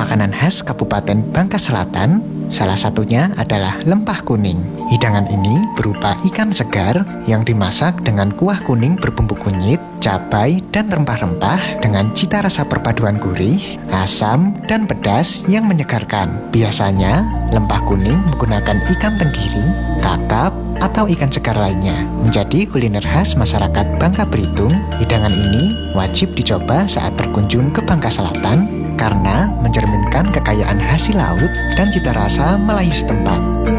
makanan khas Kabupaten Bangka Selatan. Salah satunya adalah lempah kuning. Hidangan ini berupa ikan segar yang dimasak dengan kuah kuning berbumbu kunyit, cabai, dan rempah-rempah dengan cita rasa perpaduan gurih, asam, dan pedas yang menyegarkan. Biasanya, lempah kuning menggunakan ikan tenggiri, kakap, atau ikan segar lainnya. Menjadi kuliner khas masyarakat Bangka Belitung, hidangan ini wajib dicoba saat berkunjung ke Bangka Selatan karena mencerminkan kekayaan hasil laut dan cita rasa Melayu setempat.